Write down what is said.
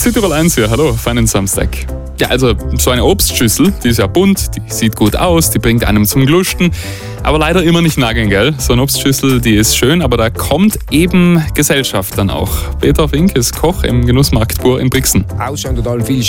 Südtirol 1 hier, hallo, feinen Samstag. Ja, also so eine Obstschüssel, die ist ja bunt, die sieht gut aus, die bringt einem zum Glusten, aber leider immer nicht nageln, gell? So eine Obstschüssel, die ist schön, aber da kommt eben Gesellschaft dann auch. Peter Fink ist Koch im Genussmarkt Bur in Brixen. Ausschauen und allem viel